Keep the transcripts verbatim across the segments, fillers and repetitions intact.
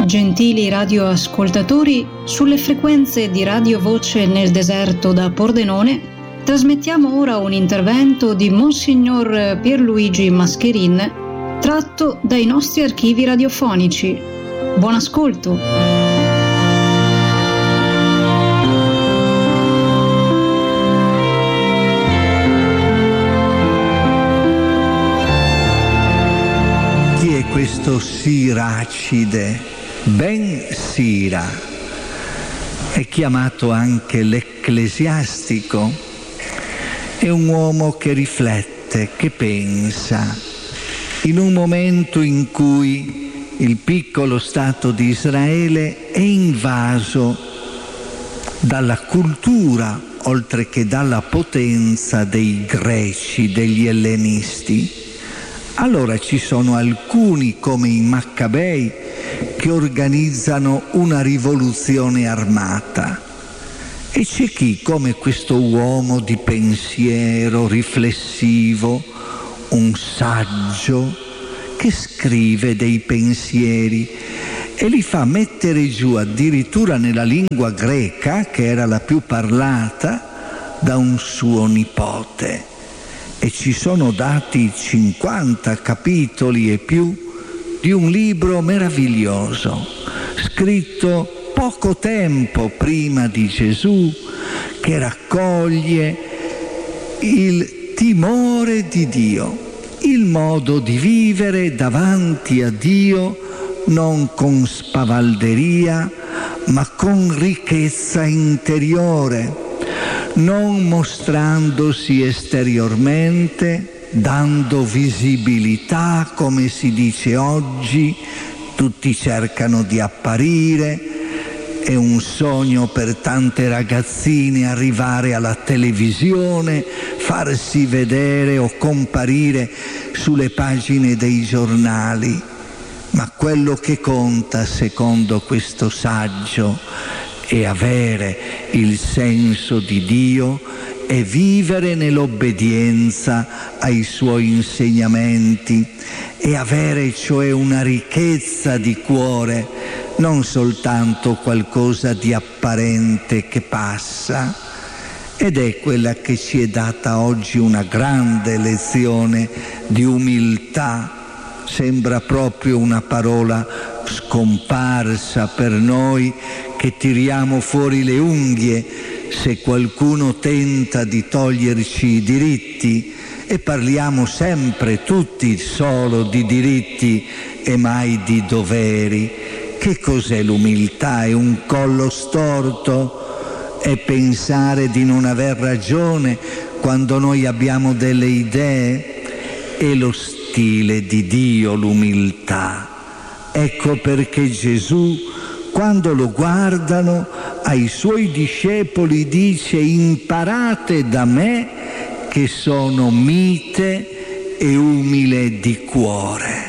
Gentili radioascoltatori, sulle frequenze di Radio Voce nel deserto da Pordenone trasmettiamo ora un intervento di Monsignor Pierluigi Mascherin tratto dai nostri archivi radiofonici. Buon ascolto! Chi è questo Siracide? Ben Sira è chiamato anche l'ecclesiastico, è un uomo che riflette, che pensa, in un momento in cui il piccolo Stato di Israele è invaso dalla cultura, oltre che dalla potenza dei greci, degli ellenisti. Allora ci sono alcuni, come i Maccabei, che organizzano una rivoluzione armata, e c'è chi, come questo uomo di pensiero riflessivo, un saggio, che scrive dei pensieri e li fa mettere giù addirittura nella lingua greca, che era la più parlata, da un suo nipote. E ci sono dati cinquanta capitoli e più di un libro meraviglioso, scritto poco tempo prima di Gesù, che raccoglie il timore di Dio, il modo di vivere davanti a Dio non con spavalderia, ma con ricchezza interiore, non mostrandosi esteriormente, dando visibilità, come si dice oggi. Tutti cercano di apparire, è un sogno per tante ragazzine arrivare alla televisione, farsi vedere o comparire sulle pagine dei giornali. Ma quello che conta, secondo questo saggio, è avere il senso di Dio e vivere nell'obbedienza ai suoi insegnamenti, e avere cioè una ricchezza di cuore, non soltanto qualcosa di apparente che passa. Ed è quella che ci è data oggi una grande lezione di umiltà. Sembra proprio una parola scomparsa per noi, che tiriamo fuori le unghie se qualcuno tenta di toglierci i diritti, e parliamo sempre tutti solo di diritti e mai di doveri. Che cos'è l'umiltà? È un collo storto? È pensare di non aver ragione quando noi abbiamo delle idee? È lo stile di Dio l'umiltà. Ecco perché Gesù, quando lo guardano, ai suoi discepoli dice: imparate da me che sono mite e umile di cuore.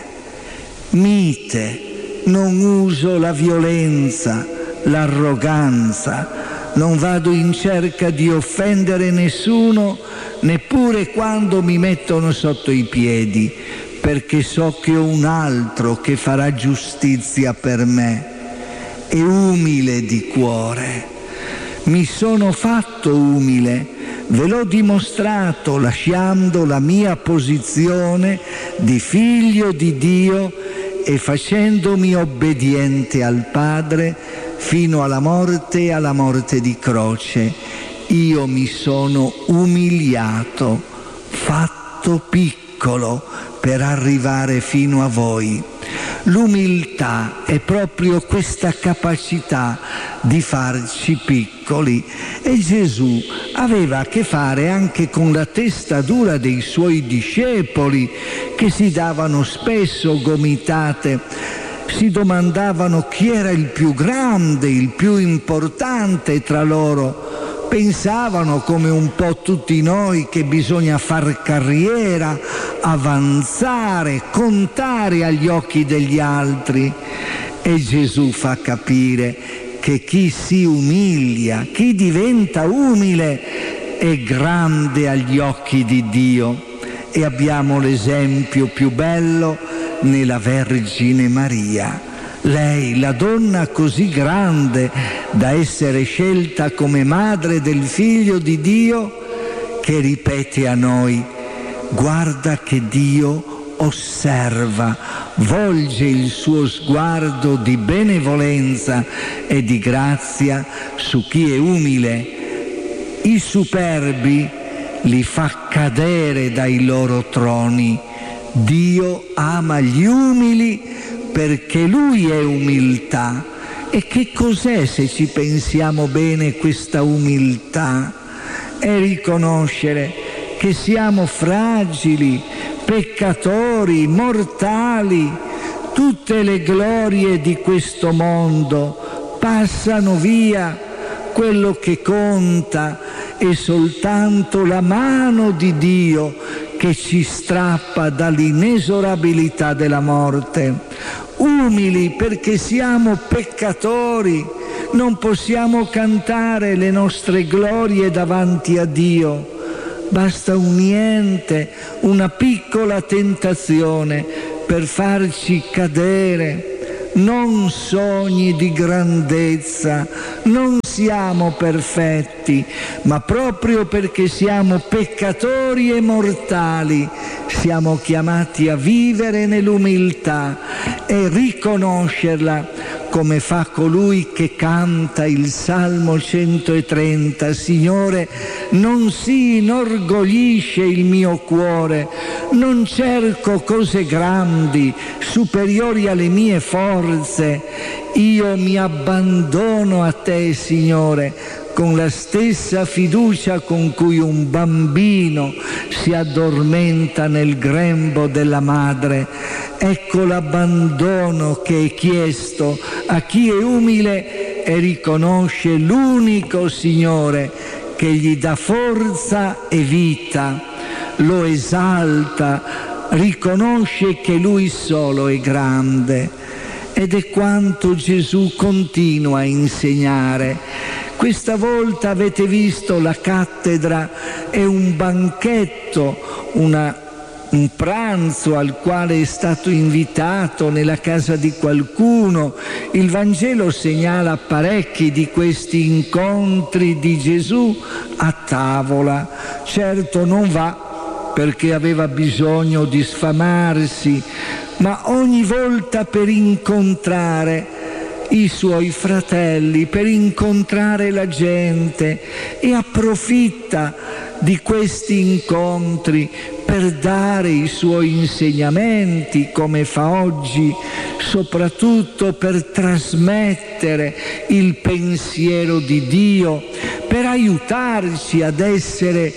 Mite, non uso la violenza, l'arroganza, non vado in cerca di offendere nessuno, neppure quando mi mettono sotto i piedi, perché so che ho un altro che farà giustizia per me. E umile di cuore. Mi sono fatto umile, ve l'ho dimostrato lasciando la mia posizione di figlio di Dio e facendomi obbediente al Padre fino alla morte e alla morte di croce. Io mi sono umiliato, fatto piccolo per arrivare fino a voi. L'umiltà è proprio questa capacità di farci piccoli, e Gesù aveva a che fare anche con la testa dura dei suoi discepoli, che si davano spesso gomitate, si domandavano chi era il più grande, il più importante tra loro. Pensavano, come un po' tutti noi, che bisogna far carriera, avanzare, contare agli occhi degli altri. E Gesù fa capire che chi si umilia, chi diventa umile, è grande agli occhi di Dio. E abbiamo l'esempio più bello nella Vergine Maria. Lei, la donna così grande da essere scelta come madre del Figlio di Dio, che ripete a noi: guarda che Dio osserva, volge il suo sguardo di benevolenza e di grazia su chi è umile. I superbi li fa cadere dai loro troni. Dio ama gli umili perché Lui è umiltà. E che cos'è, se ci pensiamo bene, questa umiltà? È riconoscere che siamo fragili, peccatori, mortali. Tutte le glorie di questo mondo passano via. Quello che conta è soltanto la mano di Dio che ci strappa dall'inesorabilità della morte. Umili perché siamo peccatori, non possiamo cantare le nostre glorie davanti a Dio. Basta un niente, una piccola tentazione per farci cadere. Non sogni di grandezza, non siamo perfetti, ma proprio perché siamo peccatori e mortali, siamo chiamati a vivere nell'umiltà e riconoscerla, come fa colui che canta il Salmo centotrenta: Signore, non si inorgoglisce il mio cuore, non cerco cose grandi, superiori alle mie forze. Io mi abbandono a te, Signore, con la stessa fiducia con cui un bambino si addormenta nel grembo della madre. Ecco l'abbandono che è chiesto a chi è umile e riconosce l'unico Signore che gli dà forza e vita, lo esalta, riconosce che Lui solo è grande. Ed è quanto Gesù continua a insegnare. Questa volta avete visto, la cattedra è un banchetto, una, un pranzo al quale è stato invitato nella casa di qualcuno. Il Vangelo segnala parecchi di questi incontri di Gesù a tavola. Certo non va perché aveva bisogno di sfamarsi, ma ogni volta per incontrare i suoi fratelli, per incontrare la gente, e approfitta di questi incontri per dare i suoi insegnamenti, come fa oggi, soprattutto per trasmettere il pensiero di Dio, per aiutarci ad essere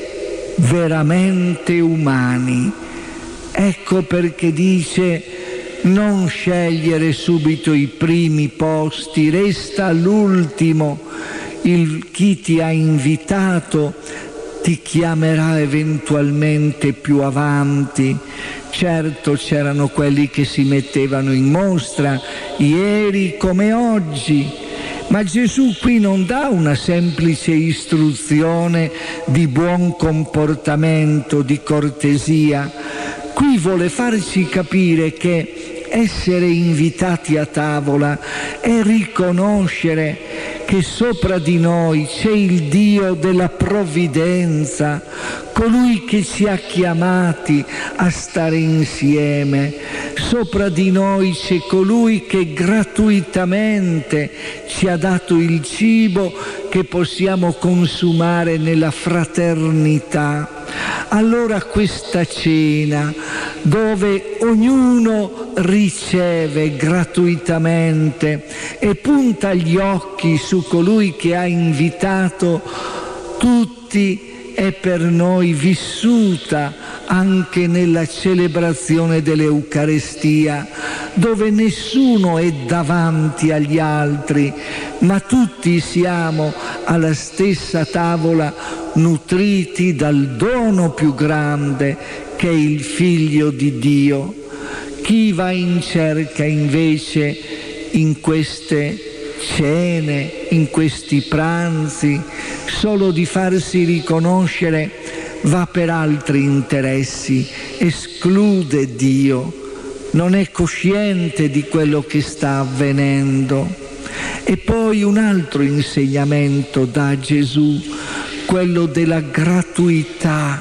veramente umani. Ecco perché dice: non scegliere subito i primi posti, resta all'ultimo. Il, chi ti ha invitato ti chiamerà eventualmente più avanti. Certo, c'erano quelli che si mettevano in mostra, ieri come oggi, ma Gesù qui non dà una semplice istruzione di buon comportamento, di cortesia. Qui vuole farci capire che essere invitati a tavola è riconoscere che sopra di noi c'è il Dio della provvidenza, colui che ci ha chiamati a stare insieme. Sopra di noi c'è colui che gratuitamente ci ha dato il cibo che possiamo consumare nella fraternità. Allora questa cena, dove ognuno riceve gratuitamente e punta gli occhi su colui che ha invitato tutti, è per noi vissuta anche nella celebrazione dell'Eucarestia, dove nessuno è davanti agli altri, ma tutti siamo alla stessa tavola, nutriti dal dono più grande che è il Figlio di Dio. Chi va in cerca invece in queste cene, in questi pranzi, solo di farsi riconoscere, va per altri interessi, esclude Dio. non è cosciente di quello che sta avvenendo. E poi un altro insegnamento da Gesù, quello della gratuità.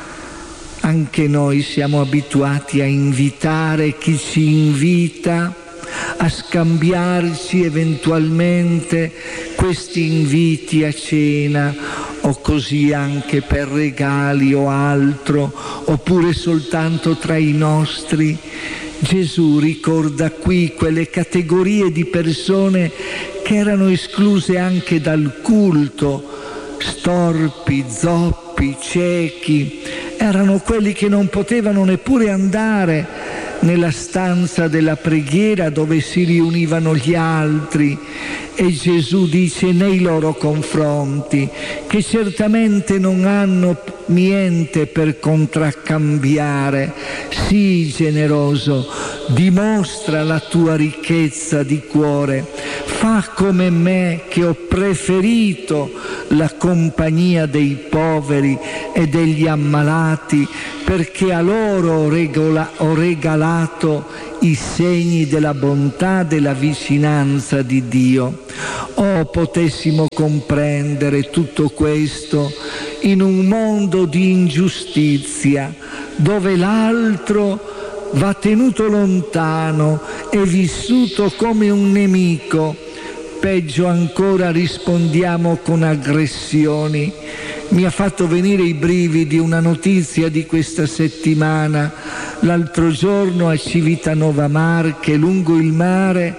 Anche noi siamo abituati a invitare chi ci invita, a scambiarci eventualmente questi inviti a cena, o così anche per regali o altro, oppure soltanto tra i nostri. Gesù ricorda qui quelle categorie di persone che erano escluse anche dal culto, storpi, zoppi, ciechi, erano quelli che non potevano neppure andare nella stanza della preghiera dove si riunivano gli altri, e Gesù dice nei loro confronti che certamente non hanno niente per contraccambiare. Sii generoso, dimostra la tua ricchezza di cuore, fa come me che ho preferito la compagnia dei poveri e degli ammalati, perché a loro ho, regola, ho regalato i segni della bontà, della vicinanza di Dio. Oh, potessimo comprendere tutto questo in un mondo di ingiustizia, dove l'altro va tenuto lontano e vissuto come un nemico. Peggio ancora, rispondiamo con aggressioni. Mi ha fatto venire i brividi una notizia di questa settimana. L'altro giorno a Civitanova Marche, lungo il mare,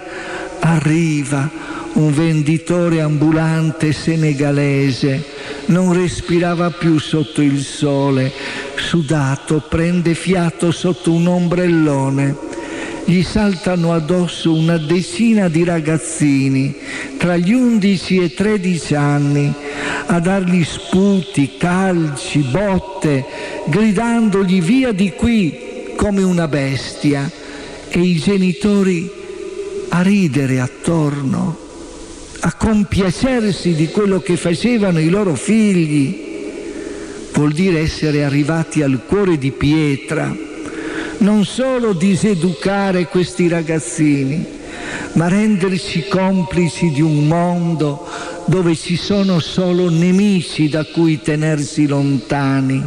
arriva un venditore ambulante senegalese. Non respirava più sotto il sole, sudato, prende fiato sotto un ombrellone. Gli saltano addosso una decina di ragazzini tra gli undici e i tredici anni a dargli sputi, calci, botte, gridandogli via di qui come una bestia, e i genitori a ridere attorno, a compiacersi di quello che facevano i loro figli. Vuol dire essere arrivati al cuore di pietra. Non solo diseducare questi ragazzini, ma renderci complici di un mondo dove ci sono solo nemici da cui tenersi lontani.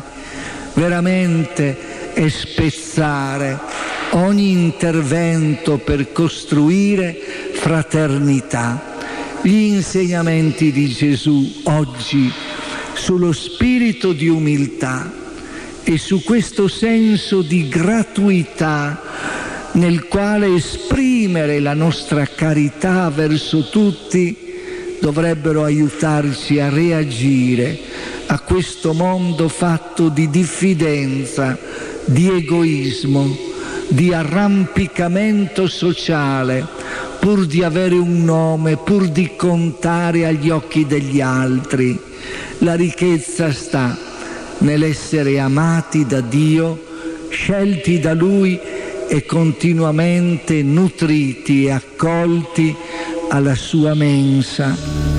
Veramente è spezzare ogni intervento per costruire fraternità. Gli insegnamenti di Gesù oggi sullo spirito di umiltà e su questo senso di gratuità nel quale esprimere la nostra carità verso tutti dovrebbero aiutarci a reagire a questo mondo fatto di diffidenza, di egoismo, di arrampicamento sociale, pur di avere un nome, pur di contare agli occhi degli altri. La ricchezza sta nell'essere amati da Dio, scelti da Lui e continuamente nutriti e accolti alla sua mensa.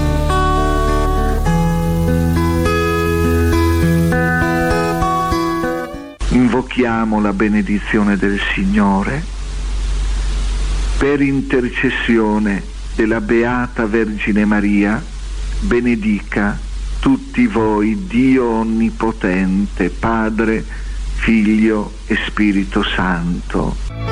Invochiamo la benedizione del Signore. Per intercessione della Beata Vergine Maria, benedica tutti voi Dio Onnipotente, Padre, Figlio e Spirito Santo.